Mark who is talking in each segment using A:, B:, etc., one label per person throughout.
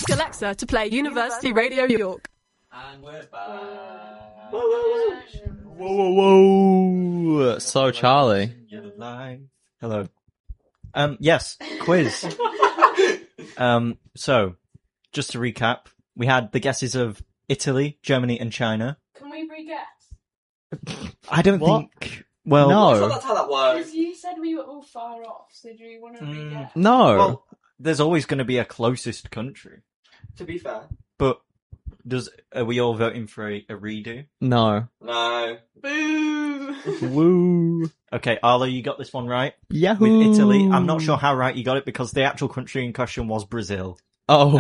A: Ask Alexa to play University Radio York.
B: And we're back.
C: Whoa, whoa, whoa. So, Charlie.
D: You're live. Hello. Yes, quiz. So, just to recap, we had the guesses of Italy, Germany, and China.
E: Can we re-guess?
D: I don't
C: What?
D: think... Well,
C: No.
B: I thought that's how that works.
E: Because you said we were all far off, so do you want to re-guess?
C: No.
D: well, there's always going to be a closest country.
B: To be fair.
D: But are we all voting for a redo?
C: No.
B: No.
E: Boo!
C: Woo.
D: Okay, Arlo, you got this one right.
C: Yahoo.
D: With Italy. I'm not sure how right you got it because the actual country in question was Brazil.
C: Oh.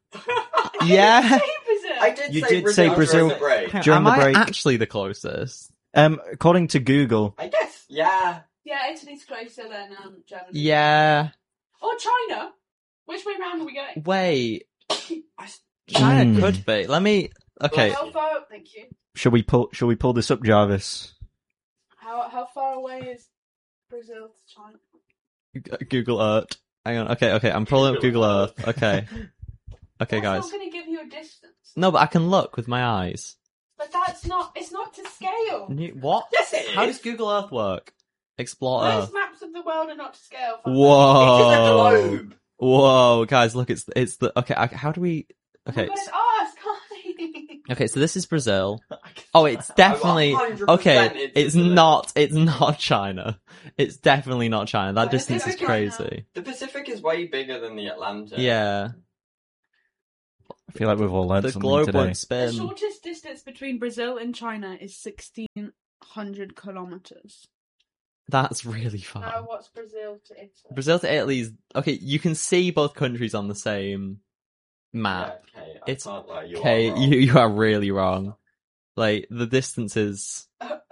C: Yeah.
B: I did
D: You
B: say
D: did
B: Brazil
D: say
B: during
D: Brazil.
B: the break.
C: Hang on,
D: During
C: am
D: the
C: I
D: break.
C: actually the closest?
D: According to Google,
B: I guess. Yeah.
E: Yeah, Italy's closer than Germany.
C: Yeah.
E: Or China. Which way round are we going?
C: Wait. China could be. Let me... Okay.
E: How far? Thank you.
D: shall we pull this up, Jarvis?
E: How far away is Brazil to China?
C: Google Earth. Hang on. Okay. I'm pulling up Google Earth. Okay. Okay,
E: That's
C: guys.
E: not going to give you a distance.
C: No, but I can look with my eyes.
E: But that's not. It's not to scale.
C: What?
B: Yes, it is.
C: How does Google Earth work? Explore
E: Most
C: Earth.
E: maps of the world are not to scale.
B: It is a
C: Whoa.
B: globe.
C: Whoa, guys, look, it's the, okay, how do we, okay,
E: But it's ours, can't
C: okay, so this is Brazil. Oh, it's definitely,
B: 100%
C: okay, it's
B: Italy.
C: not China. It's definitely not China. That
E: But
C: distance
E: it's
C: is
E: China.
C: crazy.
B: The Pacific is way bigger than the Atlantic.
C: Yeah.
D: I feel like we've all learned
C: The
D: something
C: globe
D: today.
C: won't
E: The
C: spin.
E: shortest distance between Brazil and China is 1,600 kilometers.
C: That's really
E: Now,
C: far.
E: what's Brazil to Italy?
C: Brazil to Italy is, okay, you can see both countries on the same
B: Yeah,
C: map.
B: okay,
C: It's-
B: I can't lie, you
C: Okay,
B: are wrong.
C: you are really wrong. Like, the distances,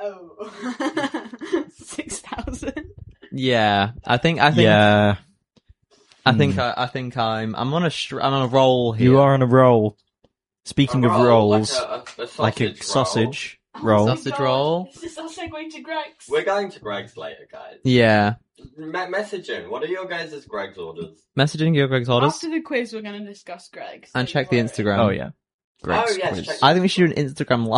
E: Oh. 6,000.
C: yeah, I think,
D: Yeah,
C: I think I'm on a roll here.
D: you are on a roll. Speaking
B: A
D: of
B: roll,
D: rolls,
B: like a
D: sausage
E: Oh
D: roll.
E: my
C: Sausage
E: God.
C: roll?
E: Is this our segue to Greg's?
B: We're going to Greg's later, guys.
C: Yeah.
B: Messaging. What are your guys' Greg's orders?
C: Messaging your Greg's orders
E: After the quiz, we're going to discuss Greg's.
C: and check the Instagram.
D: Oh yeah.
B: Oh, yes, check-
C: I think we should do an Instagram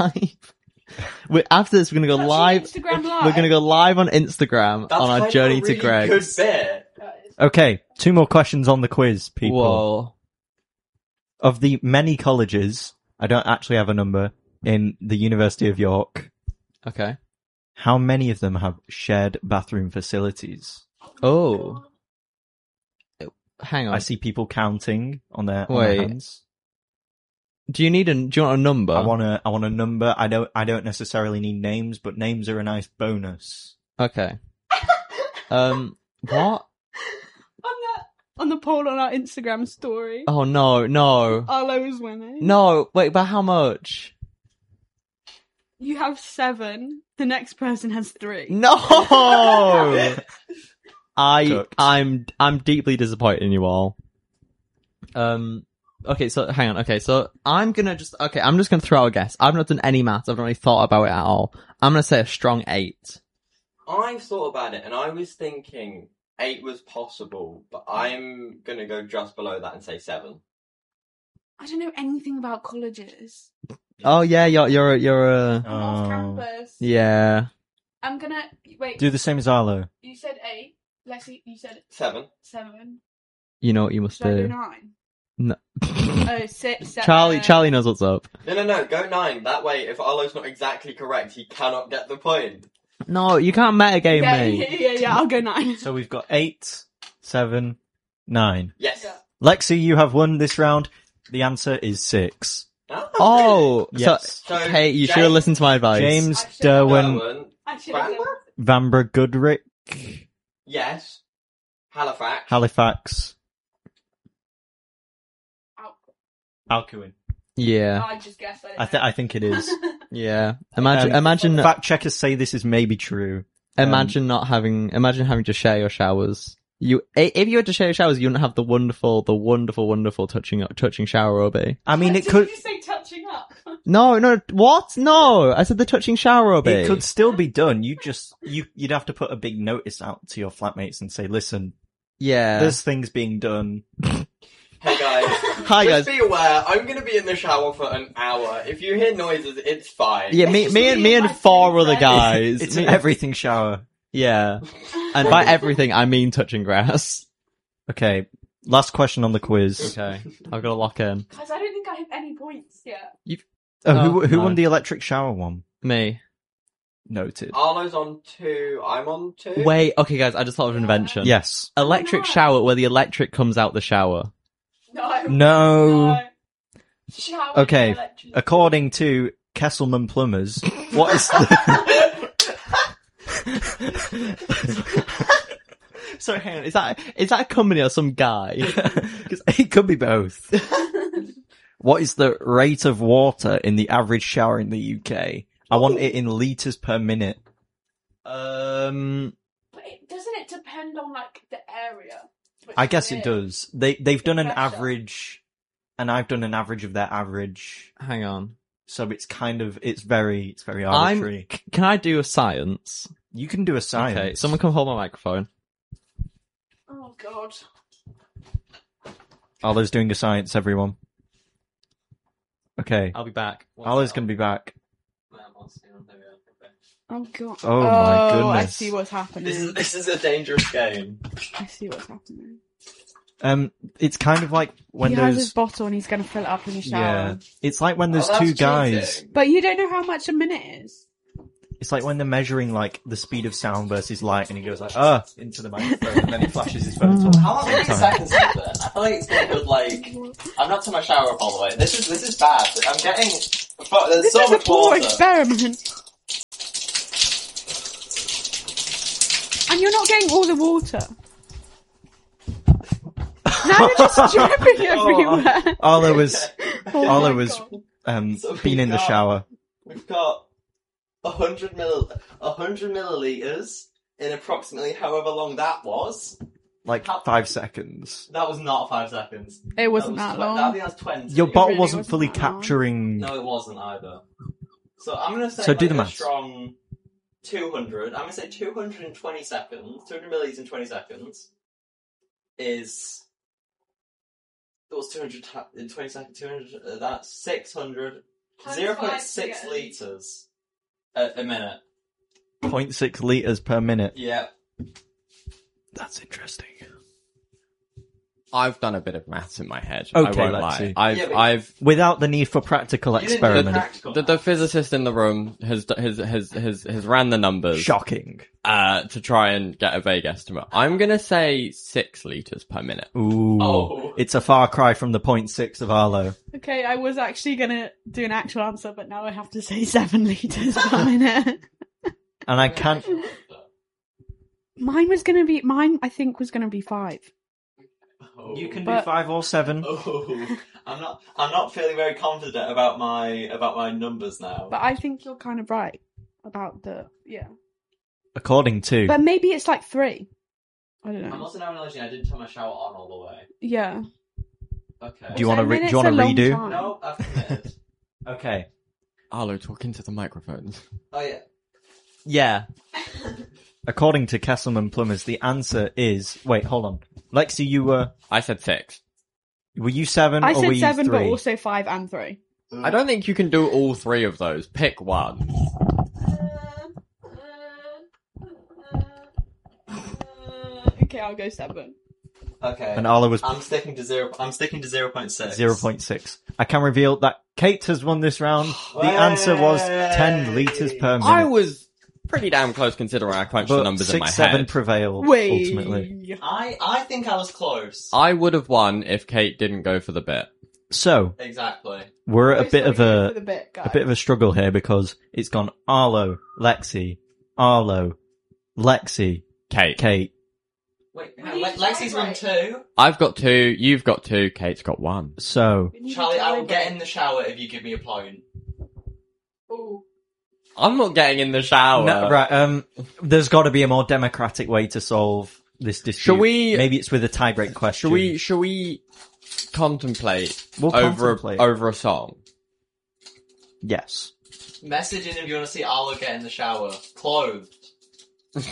C: live. After this, we're gonna go live.
E: Instagram live.
C: We're gonna go live on Instagram
B: That's
C: on our
B: kind
C: journey
B: of a
C: to
B: really
C: Greg's.
B: Good bit.
D: Okay, 2 more questions on the quiz, people.
C: Whoa.
D: Of the many colleges, I don't actually have a number, in the University of York,
C: Okay.
D: how many of them have shared bathroom facilities?
C: Oh. Hang on.
D: I see people counting on their
C: Wait.
D: hands.
C: Do you want a number?
D: I want a number. I don't necessarily need names, but names are a nice bonus.
C: Okay. What?
E: On the poll on our Instagram story,
C: Oh no.
E: Arlo is winning.
C: No, wait, but how much?
E: You have 7. The next person has 3.
C: No!
D: Cooked.
C: I'm deeply disappointed in you all. Okay, so hang on. Okay, so I'm just gonna throw out a guess. I've not done any maths. I've not really thought about it at all. I'm gonna say a strong 8.
B: I've thought about it, and I was thinking 8 was possible, but I'm gonna go just below that and say 7.
E: I don't know anything about colleges.
C: Oh yeah, you're a
E: I'm off
D: Oh.
E: campus.
C: yeah.
E: I'm gonna wait.
D: Do the same as Arlo.
E: You said 8. Lexi, you said
B: 7.
E: 7.
C: You know what you must
E: Should I
C: do.
E: do 9?
C: No.
E: Oh, 6. 7.
C: Charlie knows what's up.
B: No, go 9. That way, if Arlo's not exactly correct, he cannot get the point.
C: No, you can't metagame me.
E: Yeah. I'll go 9.
D: So we've got 8, 7, 9.
B: Yes.
E: Yeah.
D: Lexi, you have won this round. The answer is 6.
C: Oh,
D: Yes.
C: so hey, you should have
B: James-
C: listened to my advice.
D: James
E: I should have
D: Derwin
B: Derwin.
E: I should have
B: Bramber?
D: Vanbrugh Goodrich
B: Yes. Halifax.
D: Halifax
E: Out.
D: Alcuin.
C: Yeah,
E: I just guessed. I didn't
D: I think it is.
C: yeah. Imagine
D: Fact checkers say this is maybe true.
C: imagine having to share your showers. If you had to share your showers, you wouldn't have the wonderful touching shower, Obi.
D: I mean, it
E: Did
D: could
E: you say touching up?
C: No, what? No, I said the touching shower, Obi.
D: it could still be done. You'd have to put a big notice out to your flatmates and say, listen,
C: Yeah.
D: there's things being done.
B: Hey guys.
C: Hi
B: Just
C: guys.
B: be aware, I'm gonna be in the shower for an hour. If you hear noises, it's fine.
C: Yeah, me and
E: my
C: four
E: three
C: other
E: friends.
C: guys.
D: It's
C: Me-
D: an everything shower.
C: yeah. And by everything, I mean touching grass.
D: Okay, last question on the quiz.
C: Okay. I've got to lock in.
E: Guys, I don't think I have any points yet.
D: Who
C: no.
D: won the electric shower one?
C: Me.
D: Noted.
B: Arlo's on 2, I'm on 2.
C: Wait, okay guys, I just thought of an invention.
D: Yes.
C: Electric
E: Oh, no.
C: shower where the electric comes out the shower.
E: No.
D: No.
E: Shower
D: Okay,
E: electric.
D: according to Kesselman Plumbers, what is
C: Sorry, hang on. Is that a company or some guy?
D: Because it could be both. What is the rate of water in the average shower in the UK? I want it in litres per minute.
E: But doesn't it depend on like the area? which
D: I guess
E: you're
D: it
E: in?
D: does. They've done an
E: pressure.
D: average, and I've done an average of their average.
C: Hang on.
D: So it's very arbitrary.
C: Can I do a science?
D: You can do a science.
C: Okay, someone come hold my microphone.
E: Oh god.
D: Arlo's doing a science, everyone. Okay.
C: I'll be back.
D: Arlo's gonna be back.
E: Oh god.
D: Oh, my
E: I
D: goodness.
E: see what's happening.
B: This is a dangerous game.
E: I see what's happening.
D: It's kind of like when
E: he has
D: there's
E: his bottle and he's going to fill it up in the shower.
D: yeah. It's like when there's
B: Oh, that's
D: two guys.
B: cheating.
E: But you don't know how much a minute is.
D: It's like when they're measuring like the speed of sound versus light, and he goes like into the microphone, and then he flashes his phone.
B: How long many seconds is it then? I feel like it's gonna feel like I'm not to my shower up all the way. This is bad. I'm getting there's
E: This
B: so
E: is a
B: much
E: poor
B: water.
E: experiment. And you're not getting all the water. Now you're just dripping everywhere.
D: Arlo was
E: Oh
D: Arlo
E: my
D: was
E: God.
B: So
D: being in the shower.
B: We've got 100 milliliters in approximately however long that was.
D: Like 5 seconds.
B: That was not 5 seconds.
E: It wasn't that
B: I
E: long.
B: think that's 20.
D: Your bottle
E: really
D: wasn't
E: wasn't
D: fully
E: that long.
D: capturing.
B: No, it wasn't either. So I'm gonna say
D: So do
B: like
D: the
B: a
D: maths.
B: strong 200. I'm gonna say 220 seconds. 200 milliliters in 20 seconds is. That was 200 in 20 seconds. 200. That's 600.
E: Times
B: 0.6
E: 5
B: liters a minute.
D: 0.6 liters per minute.
B: Yeah.
D: That's interesting.
F: I've done a bit of maths in my head.
D: Okay,
F: I won't
D: let's
F: lie.
D: see.
F: I've
D: Without the need for practical
B: You didn't do the
D: experiment.
B: practical
F: the
B: math.
F: physicist in the room has ran the numbers
D: Shocking.
F: to try and get a vague estimate. I'm gonna say 6 liters per minute.
D: Ooh.
B: Oh.
D: It's a far cry from the 0.6 of Arlo.
E: Okay, I was actually going to do an actual answer, but now I have to say 7 litres per minute.
D: And I can't.
E: Mine, I think, was going to be 5.
B: Oh.
D: You can do
E: But-
D: 5 or 7.
B: Oh, I'm not feeling very confident about my numbers now.
E: But I think you're kind of right about yeah.
D: According to.
E: But maybe it's like 3. I don't
B: I'm
E: know.
B: also now acknowledging I didn't turn my shower on all the way.
E: Yeah.
B: Okay.
D: Do you want to
E: So a
D: do you want to
E: minute's a
D: redo?
E: long time.
B: No, I've committed.
D: Okay.
F: Arlo, talk into the microphone.
B: Oh yeah.
C: Yeah.
D: According to Kesselman Plumbers, the answer is. Wait, hold on. Lexi,
F: I said 6.
D: were you 7
E: I
D: or were
E: said
D: you
E: 7,
D: 3?
E: but also 5 and 3.
F: I don't think you can do all 3 of those. Pick one.
E: Okay, I'll go 7.
B: Okay.
D: And Arlo was
B: I'm sticking to 0.6.
D: 0.6. I can reveal that Kate has won this round. The answer was 10 liters per minute.
F: I was pretty damn close considering I crunched the
D: but
F: numbers in my
D: 6-7
F: head.
D: prevailed
E: Wait.
D: ultimately.
B: I think I was close.
F: I would have won if Kate didn't go for the bit.
D: So
B: Exactly.
D: we're at a bit of
E: For
D: a
E: the bit, guys.
D: bit of a struggle here because it's gone Arlo, Lexi, Arlo, Lexi,
F: Kate.
D: Kate.
B: Wait,
E: We need to
B: Lexi's
E: try
B: won
E: right.
B: 2.
F: I've got 2, you've got 2, Kate's got 1.
D: So
E: We need to
B: Charlie, I will
E: calibrate.
B: get in the shower if you give me a point.
E: Ooh.
F: I'm not getting in the shower.
D: no, right, there's got to be a more democratic way to solve this dispute.
F: Shall we-
D: Maybe it's with a tiebreak question.
F: Shall we contemplate
D: We'll
F: over
D: contemplate.
F: over a song?
D: Yes.
B: Message in if you want to see Arlo get in the shower. Clothed.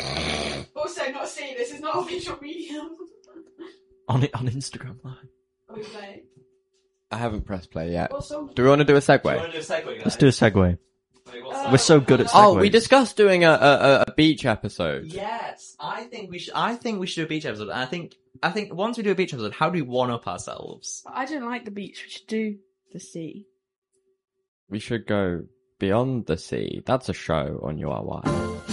E: Also, not see, this is not a visual medium.
D: On Instagram Live.
E: Are we playing?
F: I haven't pressed play yet.
E: What song?
F: Do we want to do a
B: Do you
F: segue?
B: want to do a segue, guys?
D: Let's do a segue.
B: Wait, what
D: We're so good at segues.
F: Oh, we discussed doing a beach episode.
C: Yes, I think we should. I think we should do a beach episode. And I think once we do a beach episode, how do we one up ourselves?
E: I don't like the beach. We should do the sea.
F: We should go beyond the sea. That's a show on URY.